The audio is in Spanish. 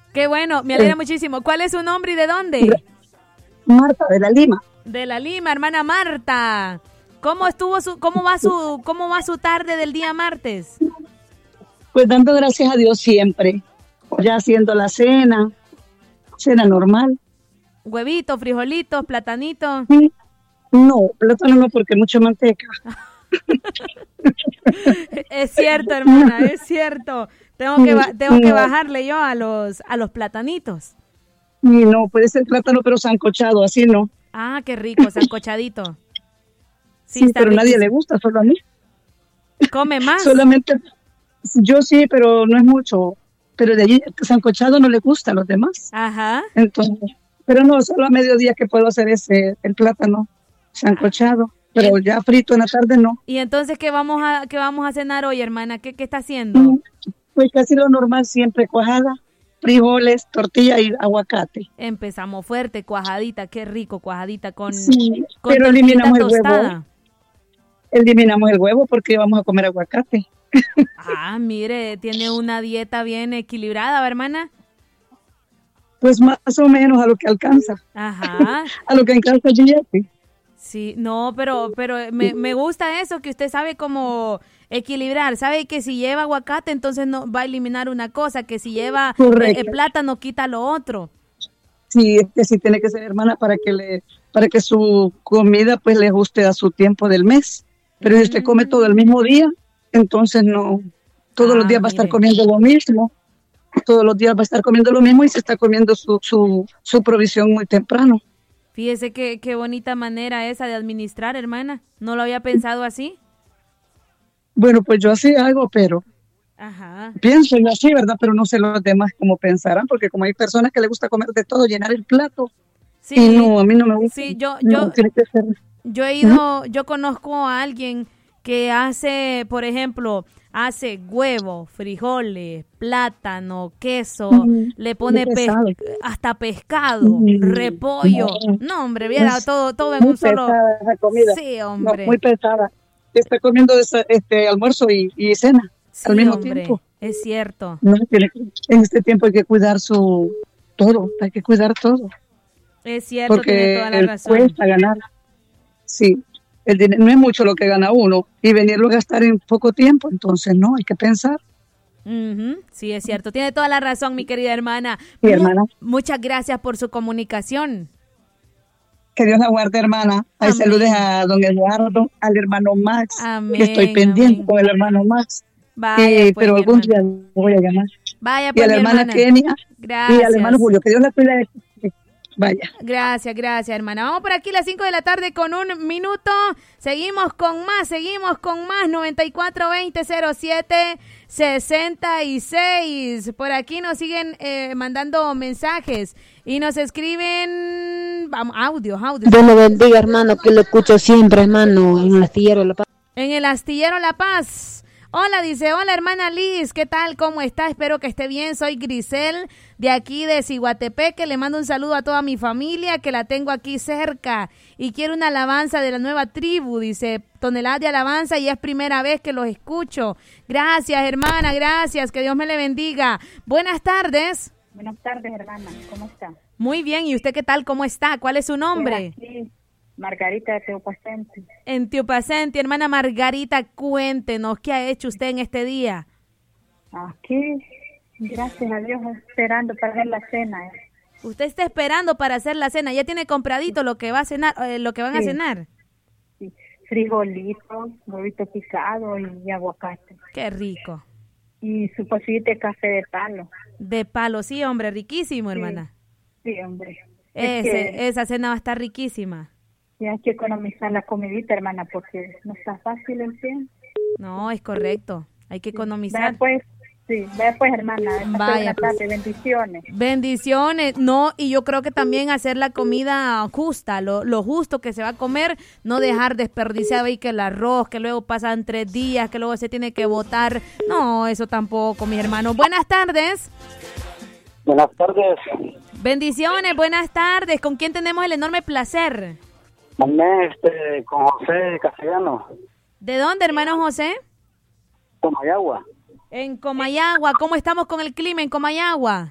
Qué bueno, me alegra muchísimo. ¿Cuál es su nombre y de dónde? Marta, de La Lima. De La Lima, hermana Marta. ¿Cómo va su tarde del día martes? Pues dando gracias a Dios siempre. Ya haciendo la cena normal. Huevitos, frijolitos, platanitos. Sí. No, plátano no, porque mucha manteca. Es cierto, hermana, es cierto. Tengo que bajarle yo a los platanitos. Y no, puede ser plátano, pero sancochado, así no. Ah, qué rico, sancochadito. Sí, pero nadie le gusta, solo a mí. ¿Come más? Solamente, yo sí, pero no es mucho. Pero de allí, sancochado no le gusta a los demás. Ajá. Entonces, pero no, solo a mediodía que puedo hacer el plátano sancochado. Pero ya frito en la tarde no. ¿Y entonces qué vamos a cenar hoy, hermana? ¿Qué está haciendo? Pues casi lo normal siempre, cuajada, frijoles, tortilla y aguacate. Empezamos fuerte, cuajadita, qué rico, cuajadita con pero eliminamos el tostada. huevo. Eliminamos el huevo porque vamos a comer aguacate. Ah, mire, tiene una dieta bien equilibrada, hermana. Pues más o menos a lo que alcanza. Ajá. A lo que alcanza el billete. Sí, no, pero me gusta eso, que usted sabe cómo equilibrar. Sabe que si lleva aguacate, entonces no va a eliminar una cosa, que si lleva plátano, quita lo otro. Sí, es que sí tiene que ser, hermana, para que su comida pues le guste a su tiempo del mes. Pero si usted come todo el mismo día, entonces no, todos los días va a estar comiendo lo mismo. Todos los días va a estar comiendo lo mismo y se está comiendo su provisión muy temprano. Fíjese qué bonita manera esa de administrar, hermana. ¿No lo había pensado así? Bueno, pues yo así hago, pero ajá, pienso yo así, ¿verdad? Pero no sé los demás cómo pensarán, porque como hay personas que les gusta comer de todo, llenar el plato. sí, y no, a mí no me gusta. Sí, yo conozco a alguien que hace, por ejemplo, hace huevo, frijoles, plátano, queso, le pone hasta pescado, repollo. No, hombre, viera todo en un solo. Muy pesada esa comida. Sí, hombre. No, muy pesada. Está comiendo almuerzo y cena al mismo tiempo. Es cierto. No, en este tiempo hay que cuidar todo, hay que cuidar todo. Es cierto, porque tiene toda la razón. Cuesta ganar. Sí. El dinero no es mucho lo que gana uno y venirlo a gastar en poco tiempo, entonces no, hay que pensar. Sí, es cierto, tiene toda la razón, mi querida hermana. Sí, hermana. Muchas gracias por su comunicación. Que Dios la guarde, hermana. Hay saludes a don Eduardo, al hermano Max, amén, que estoy pendiente con el hermano Max. Vaya, pero algún día voy a llamar. Vaya, y a la hermana Kenia. Gracias. Y al hermano Julio, que Dios la cuide. Vaya. Gracias, hermana. Vamos por aquí las 5 de la tarde con 1 minuto. Seguimos con más. 94-20-07-66. Por aquí nos siguen mandando mensajes y nos escriben audios. Dios lo bendiga, hermano, que lo escucho siempre, hermano, en el Astillero La Paz. En el Astillero La Paz. Hola, dice, hola hermana Liz, ¿qué tal? ¿Cómo está? Espero que esté bien. Soy Grisel, de aquí de Ciguatepeque. Le mando un saludo a toda mi familia, que la tengo aquí cerca. Y quiero una alabanza de la nueva tribu, dice, tonelada de alabanza, y es primera vez que los escucho. Gracias, hermana, gracias, que Dios me le bendiga. Buenas tardes. Buenas tardes, hermana, ¿cómo está? Muy bien, ¿y usted qué tal? ¿Cómo está? ¿Cuál es su nombre? Sí. Margarita de Teopacente. En Teopacente, hermana Margarita, cuéntenos, ¿qué ha hecho usted en este día? Aquí, gracias a Dios, esperando para hacer la cena. Usted está esperando para hacer la cena, ¿ya tiene compradito lo que va a cenar, lo que van a cenar? Sí, frijolitos, huevito picado y aguacate. Qué rico. Y su pocillita de café de palo. De palo, sí, hombre, riquísimo, hermana. Sí, hombre. Esa cena va a estar riquísima. Y hay que economizar la comidita, hermana, porque no está fácil el tiempo. No, es correcto. Hay que economizar. Vaya pues, hermana. Vaya, pues. Tarde. Bendiciones. Bendiciones. No, y yo creo que también hacer la comida justa, lo justo que se va a comer, no dejar desperdiciado ahí que el arroz, que luego pasan 3 días, que luego se tiene que botar. No, eso tampoco, mis hermanos. Buenas tardes. Buenas tardes. Bendiciones, buenas tardes. ¿Con quién tenemos el enorme placer? Con José Castellano. ¿De dónde, hermano José? Comayagua. En Comayagua. ¿Cómo estamos con el clima en Comayagua?